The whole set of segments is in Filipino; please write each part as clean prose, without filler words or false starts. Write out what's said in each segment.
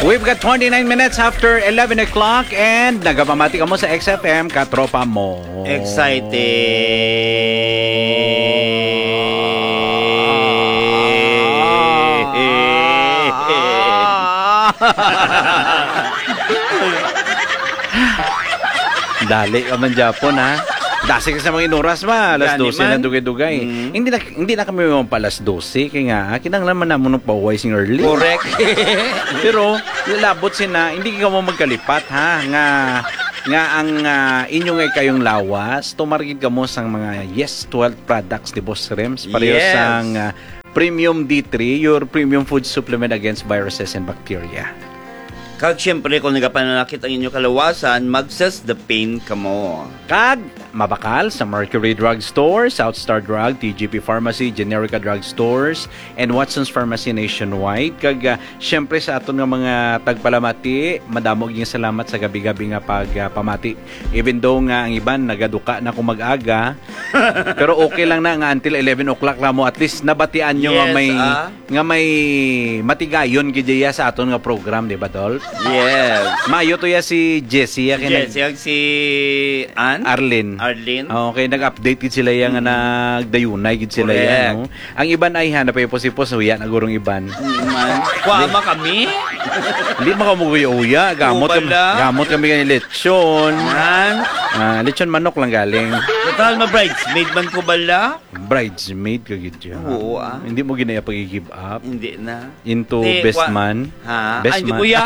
We've got 29 minutes after 11 o'clock and nagapamati ka mo sa XFM, katropa mo. Dali ka man Japon, ha? Dasi ka sa mga inuras ba? Alas 12 na dugay-dugay. Hindi na kami pa alas 12. Kaya nga, kinanglan man naman ng pa-wising early. Correct. Pero, lalabot sina, hindi ka mo magkalipat, ha? Nga ang inyong ay kayong lawas, tumargid ka mo sang mga Yes 12 products ni Boss Rems. Pareho sang Premium D3, your premium food supplement against viruses and bacteria. Kag siyempre, kung nagapananakit ang inyong kalawasan, magsas the pain ka mo. Kag mabakal sa Mercury Drug Store, Southstar Drug, TGP Pharmacy, Generica Drug Stores, and Watson's Pharmacy nationwide. Kag siyempre sa aton nga mga tagpalamati, madamog yung salamat sa gabi-gabi nga pagpamati. Even though nga ang iban nagaduka na kung mag-aga, pero okay lang na nga until 11 o'clock lang mo. At least nabatian nyo nga may matigayon kidya sa aton nga program, di ba, Tol? Yes. Mayo to ya si Jessie. Si Ann? Arlene. Okay, nag-update gid sila yang nagdayunay gid sila yan. No? Ang iban ay hanap ay posipos uya na gurong iban. Kuama kami. Hindi makamuguya. Gamot kami kani lechon. Lechon manok lang galing. Total ma-bridesmaid man ko bala? Bridesmaid ka gid ya. Oo. Hindi mo ginaya pag-give up. Hindi na. Into best man. Ha? Best Hindi man. kuya.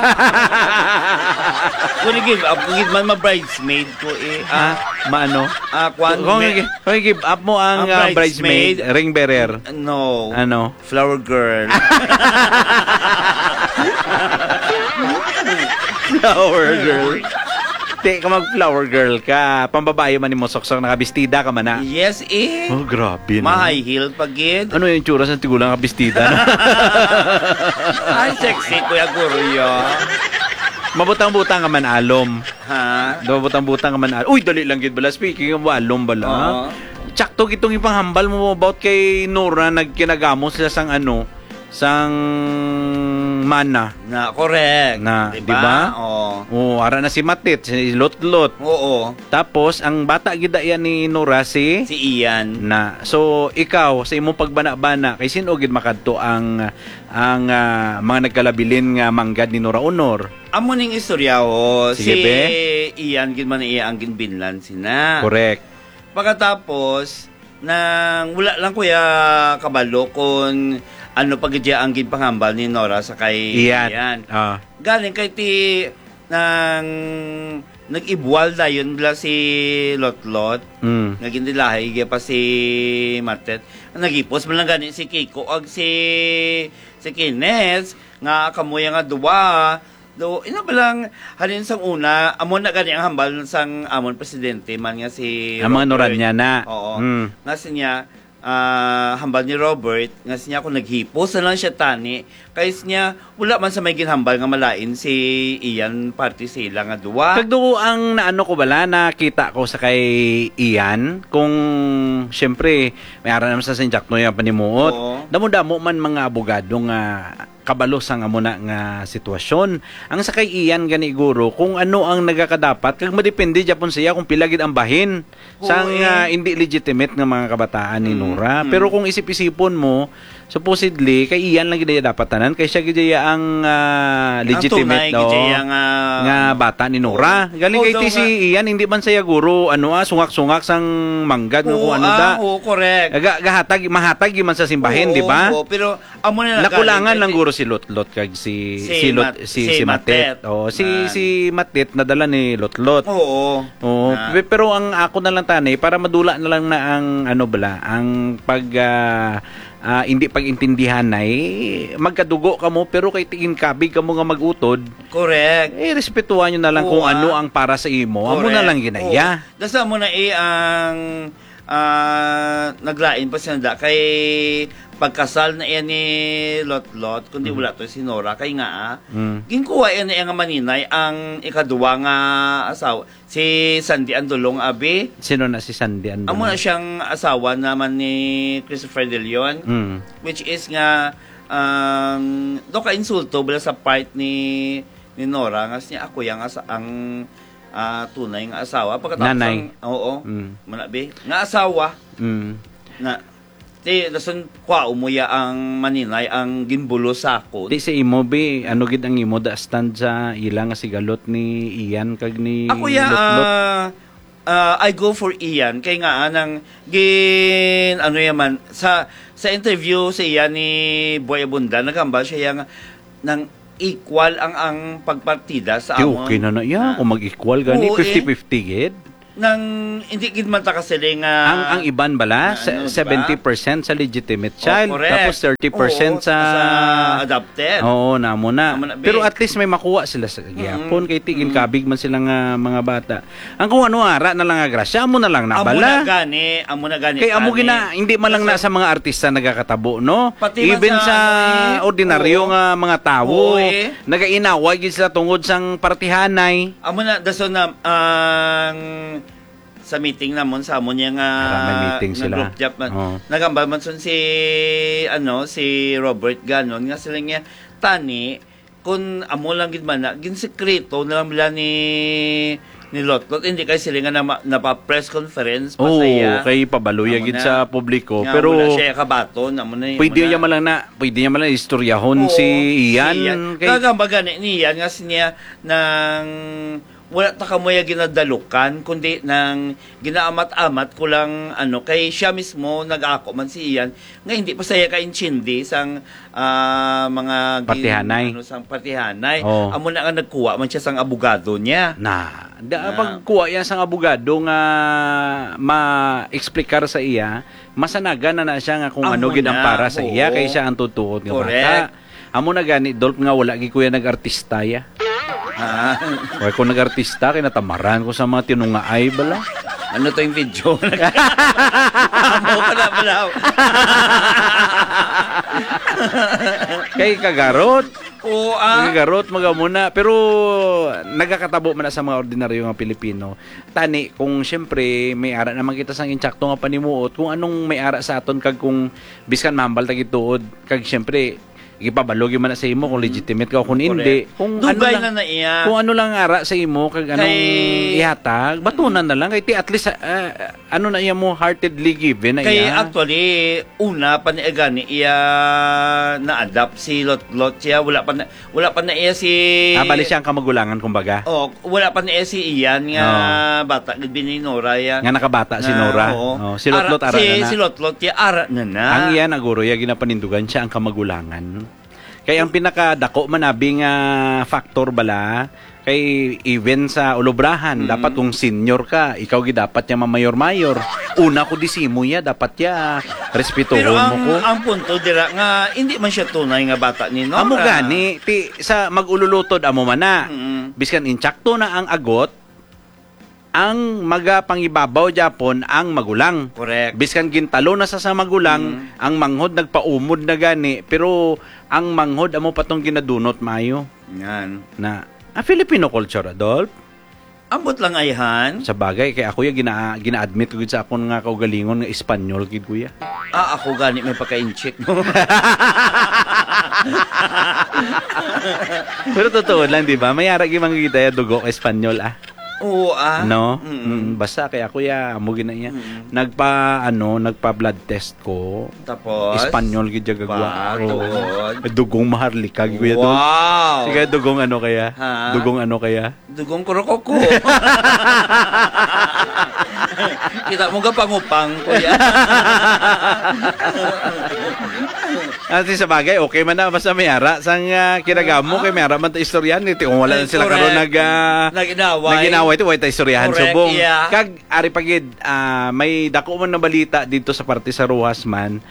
Kung i-give up, kung man ma-bridesmaid ko Maano? Kung i-give up mo ang bridesmaid, ring bearer. No. Ano? Flower girl. Flower girl. Di ka mag-flower girl ka. Pambabae man ni mo soksok, nakabistida ka man na. Yes, Oh, grabe na. Ma-high heel pagid. Ano yung tsura sa tigulang nakabistida? Ay, sexy, Kuya Guryo. Mabutang-butang ka man alom. Ha? Mabutang-butang ka man alom. Uy, dali lang gid bala. Speaking of alom bala. Tsakto itong ipanghambal mo about kay Nora, nagkinagamo sila sang mana. Na, correct. Na, diba? Oo, ara na si Matit, si Lot-Lot. Oo. Tapos, ang bata gida yan ni Nora si Ian. Na. So, ikaw, sa imong pagbana-bana, kay sino gid makadto ang mga nagkalabilin nga manggad ni Nora Honor? Amo ning istorya ho. Sige, si be? Ian gid man iya ang ginbinlan sina. Correct. Pagkatapos, nang wala lang kuya kabalo kung ano pagidya ang ginpanghambal ni Nora sa kay Ian. Galing kay ti nang nag-ibwal dayon bla si Lot-Lot. Naging dilahay pa si Martet. Nagipos man lang gani si Kiko ag si Kenneth nga kamoy nga duwa. Do ina balang halin sang una amon na gani ang hambal sang amon presidente man nga si ang mga Noran niya na. Oo. Nga siya hambal ni Robert nga siya kung naghipos na lang siya tani kaysa niya wala man sa may ginhambal nga malain si Ian party sila nga duwa. Kagdo ang naano ko bala nakita ko sa kay Ian kung syempre may ara naman sa Jack Noy ang panimuot. Damo-damo man mga abogado nga kabalo sang amo na nga sitwasyon. Ang sa kay Ian gani guro kung ano ang nagakadapat kag madepende japon siya kung pila gid ang bahin sang hindi legitimate nga mga kabataan ni Nora. Pero kung isip-isipon mo supposedly kay Ian lang gid dapat tanan kay siya gid ang legitimate nga bata ni Nora. Galing kay si Ian hindi man siya guro sungak-sungak sang manggad no kung ano da. Correct. Mahatag man sa simbahin, di ba? Pero amo na nakulangan lang guro si Lot-Lot kag si Matet. Si Matet nadala ni Lot-Lot. Pero ang ako na lang tanay para madula na lang na ang ang pag hindi pag-intindihan ay magkadugo ka mo pero kay tingin kabig ka mo nga magutod. Correct. Respetuhan nyo na lang kung ano ang para sa imo. Amo na lang ginaya. Dasa mo na ang naglain pa siya kay pagkasal na iyan ni Lot-Lot kundi wala to si Nora kay nga ginkuha iyan nga maninay ang ikaduwa nga asawa si Sandy Andolong abi. Sino na si Sandy Andolong? Amo na siyang asawa naman ni Christopher De Leon which is nga do ka insulto bala sa part ni Nora ngas niya ako yang ang tunay nga asawa pagkatapos nanay. Oo. Manabi nga asawa. Na dason kwa umuya ang maninay ang ginbulo sa ako. Di sa imo be ano gid ang imo da stand sa ilang nga sigalot ni Ian kag ni ako ya I go for Ian kay nga anang ano yaman sa interview sa Ian ni Boy Abunda nagambal siya yang nang equal ang pagpartida sa amon. Okay na ya kung mag-equal gani 50-50 gid. Nang hindi gid man ta kasi nga ang iban bala 70% sa legitimate child tapos 30% sa adopted. Oo, namo na. Pero at least may makuha sila sa gyapon kay tigin kabig man sila nga mga bata. Ang kung ano ara na lang nga grasya amo na lang na bala. Amo na gani. Kay amo gina hindi man lang na sa mga artista nagakatabo no. Even sa ordinaryo nga mga tawo nagainaway gid sila tungod sang partihanay. Amo na dason na sa meeting namon sa amon yang meeting sila. Group job nagambal man son si Robert ganon nga sila nga tani kun amo lang gid man gin sekreto na lang bila ni Lotlot hindi kay sila nga na press conference pa saya. Kay pabaluya gid sa publiko pero siya kabaton amo na. Pwede niya man lang istoryahon si Ian kay kagambaga ni Ian nga siya nang wala ta kamoya ginadalukan kundi nang ginaamat-amat ko lang kay siya mismo nag-ako man si Ian nga hindi pa saya ka-inchindi sang mga partihanay sang partihanay amo na nga nagkuha man siya sang abogado niya pagkuha yan sang abogado nga ma-explicar sa iya masanaga na siya nga kung ano gid ang para sa iya kay siya ang tutuod nga bata amo na gani Dolph nga wala gi kuya nag-artista ya. Kaya kung nag-artista, kinatamaran ko sa mga tinungaay bala. Ano to yung video? Amo ka na bala. Kay kagarot. Kagarot magamuna. Pero nagakatabo man na sa mga ordinaryo nga Pilipino. Tani, kung siyempre may ara naman kita sang insakto nga panimuot, kung anong may ara sa aton kag kung biskan mahambal tagituod, kag siyempre ipabalogi man na sa imo kung legitimate ka o kung hindi. Kung Dugay ano lang, na iya. Kung ano lang ara sa imo kag anong ihatag, batunan na lang kay at least ano na iya mo heartedly given na kay iya. Actually una pa ni gani iya na-adapt si Lotlot siya wala pa na iya si bali siya ang kamagulangan kumbaga. Wala pa na iya si Ian nga bata gid ni Nora ya. Nga nakabata si Nora. Si Lotlot ara na. Si Lotlot ya ara na. Ang iya naguro ya ginapanindugan siya ang kamagulangan. Kaya ang pinakadako manabing factor bala kay even sa ulubrahan dapat kung senior ka ikaw gi dapat ya mamayor-mayor una ko disimo ya dapat ya respetuhon mo ko. Ang punto dira nga hindi man siya tunay nga bata ni Nora. Amo gani sa magululutod amo man na biskan insakto na ang agot ang magapangibabaw Japon ang magulang. Correct. Biskan gintalo na sa magulang, ang manghod nagpaumod na gani, pero ang manghod amo patong ginadunot mayo. Yan. Na Filipino culture, Adolf. Ambot lang ayhan. Sa bagay, kaya ako gina-admit ko sa akong nga kaugalingon nga Espanyol, kid kuya. Ako gani may pagka-incheck. Pero totoo lang, di ba? May arag yung mga kita dugo Espanyol, Oo, No? Basta kaya kuya mo gina niya. Nagpa blood test ko. Tapos Espanyol gid gagwa. Dugong maharlika kuya doon. Wow. Sige dugong ano kaya? Dugong ano kaya? Dugong kurokoko. Kita mo ga pangupang kuya. Ati sa bagay, okay man na basta may ara sang kinagamo kay may ara man ta istoryan niti kung wala sila karon naginaway ito way ta istoryahan subong. Kag ari pagid may dako man na balita dito sa parte sa Rojas man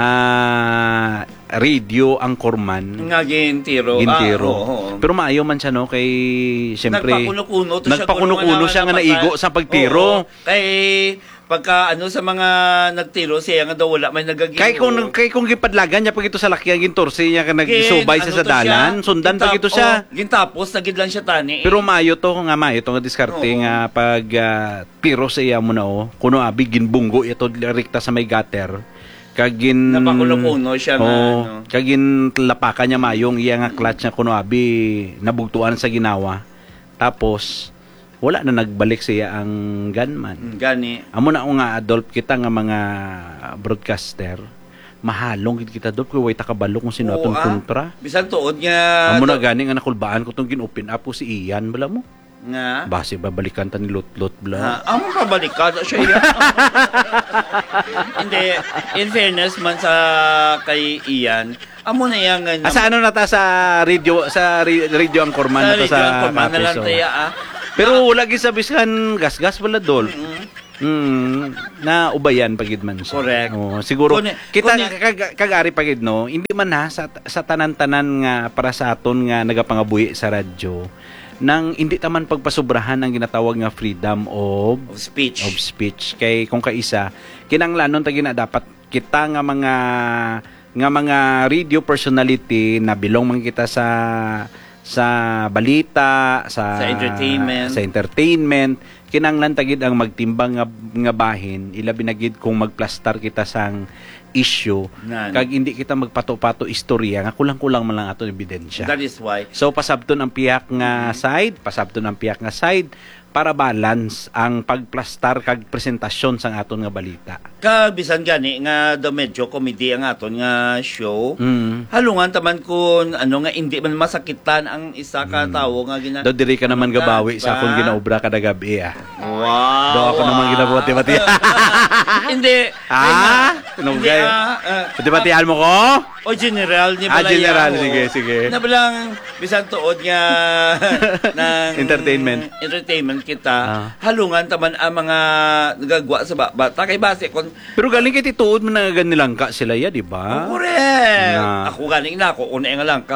radio ang korman nga gintiro. Pero maayo man siya no kay siyempre nagpakuno siya nga naigo sa pagtiro. Kay pagka sa mga nagtiro siya nga daw wala may nagagino. Kay kung gipadlagan niya pag ito sa lakyan gintorsi niya ka nagsubay sa dalan, sundan pag ito siya. Gintapos nagid lang siya tani. Pero maayo to nga diskarte nga pag tiro sa iya mo na kuno abi ginbunggo ito rekta sa may gutter. kagin napakulo-kuno siya nga ano. Kagin lapakan niya mayong iya nga clutch nga kuno abi nabugtuan sa ginawa. Tapos wala na nagbalik siya ang gunman. Gani. Amo na nga adult kita nga mga broadcaster. Mahalong gid kita dop kay way ta kabalo kung sino atong kontra. Bisan tuod nga amo na gani nga nakulbaan ko tong gin-open up ko si Ian bala mo. Nga base babalikan ta ni Lot bla. Amo babalikan siya iya. Hindi, in fairness man sa kay Ian, amo na yang sa ano na ta sa radio Anchor man na ta sa episode. Pero wala gi sabiskan gas-gas bala dol. Na ubayan pagid man siya. Correct. Siguro kita kagari pagid no, hindi man ha sa tanan-tanan nga para sa aton nga nagapangabuhi sa radyo nang hindi taman pagpasubrahan ang ginatawag nga freedom of speech. Kay kung kaisa kinanglanon ta gina dapat kita nga mga radio personality na bilong man kita sa balita, sa entertainment, kinanglan tagid ang magtimbang nga bahin, ilabi na gid kung magplastar kita sang issue, kag hindi kita magpato-pato istorya nga kulang-kulang man lang ato ebidensya. That is why. So pasabton ang piyak nga side, para balance ang pagplastar kag presentasyon sang aton nga balita. Bisan gani nga do medyo comedy ang aton nga show. Halungan taman kun ano nga hindi man masakitan ang isa ka tawo nga gina. Do diri ka naman gabawi sa akong ginaobra kada gabi Wow. Do ako naman ginabuti-bati. Hindi. Tinugay. Pati-patian mo ko? O general ni balaya. General, sige. Na balang bisan tuod nga ng entertainment kita. Halungan taman ang mga nagagwa sa bata kay base kon. Pero galing kay tituod man nga ganilang ka sila ya, di ba? Correct. Ako galing na ako una nga lang ka.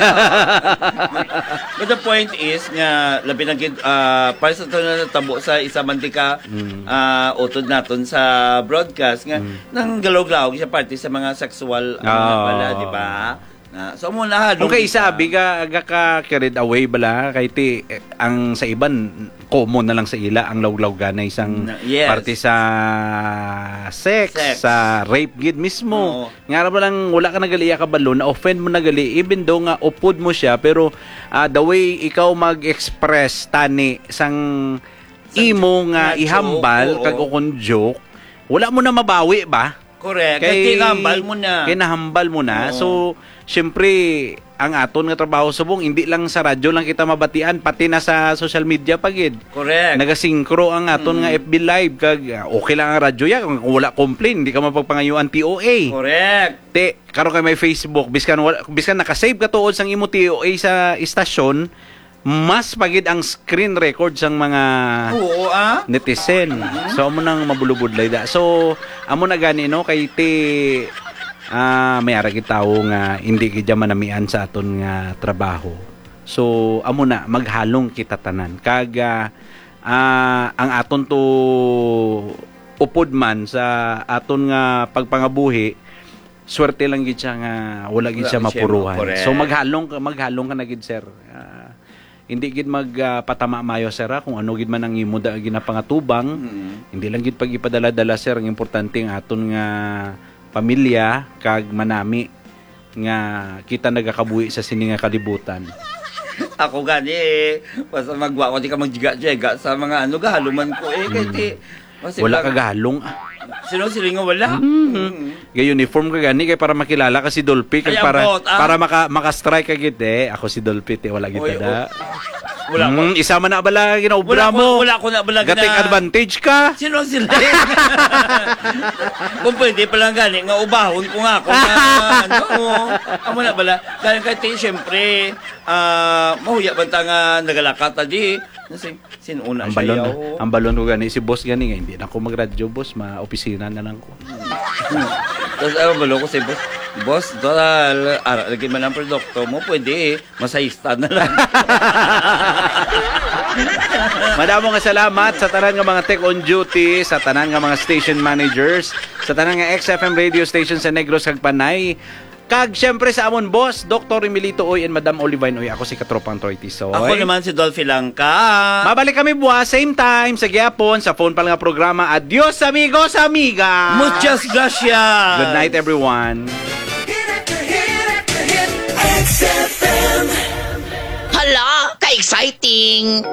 But the point is nga labi na gid para sa natabo sa isa man ka utod naton sa broadcast nga nang galaw-galaw siya parte sa mga sexual bala, di ba? So mo na okay, sabi ka carried away bala kay ti ang sa iban common na lang sa ila ang lawlaw ganay isang parte sa sex, sa rape gid mismo. Nga ba lang wala ka nagali ka balo na offend mo nagali even though nga upod mo siya pero the way ikaw mag-express tani sang imo nga ihambal kag ukon joke wala mo na mabawi ba? Correct. Kay nahambal mo na. So, syempre, ang aton nga trabaho subong, hindi lang sa radyo lang kita mabatian, pati na sa social media pagid. Correct. Nagasinkro ang aton nga FB Live. Kag, okay lang ang radyo ya. Kung wala complain, hindi ka mapagpangayuan TOA. Correct. Karon kay may Facebook, biskan nakasave ka tuod sang imo TOA sa istasyon, mas pagid ang screen record sang mga netizen. So amo nang mabulubudlay da. So amo na gani no kay may ara gid tawo nga hindi gid manamian sa aton nga trabaho. So amo na maghalong kita tanan. Kag ang aton to upod man sa aton nga pagpangabuhi swerte lang gid siya nga wala gid siya mapuruhan. So maghalong ka na gid sir. Hindi gid magpatama mayo sir kung ano gid man ang imo da ginapangatubang. Hindi lang gid pagipadala-dala sir ang importante ang aton nga pamilya kag manami nga kita nagakabuhi sa sini nga kalibutan. Ako gani basta magwa ko di ka magjiga-jiga sa mga gahaluman ko kay wala ka gahalong. Sino nga wala? Gay uniform ka gani kay para makilala ka si Dolphy kag para maka-strike ka gid ako si Dolphy wala gid tada. Wala ko. Isa man na bala ginaobra mo. Wala ko na bala na. Take advantage ka. Sino sila? Kung pwede palang gani nga ubahon ko nga ako na amo na bala. Dahil kay siyempre mahuya banta nga nagalakata di. Sinuna siya ang balon ko gani si boss gani nga hindi na ako magradyo boss ma-opisina na lang ko. Tapos balon ko si boss. Boss, total lagi man ang produkto mo pwede masayista na lang. Madamo nga salamat sa tanan nga mga tech on duty, sa tanan nga mga station managers, sa tanan nga XFM radio station sa Negros kag Panay. Kag syempre sa amon boss, Dr. Emilito Oy and Madam Olivine Oy. Ako si Katropang Troy Tisoy. Ako naman si Dolphy Langka. Mabalik kami buwas, same time, sa Gyapon, sa phone pa lang nga programa. Adios amigos, amiga! Muchas gracias! Good night everyone. Hala, ka-exciting!